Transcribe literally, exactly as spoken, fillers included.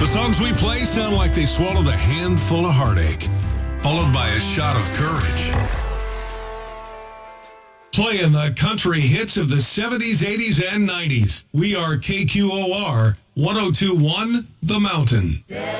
The songs we play sound like they swallowed a handful of heartache, followed by a shot of courage. Playing the country hits of the seventies, eighties, and nineties. We are K Q O R one oh two point one The Mountain.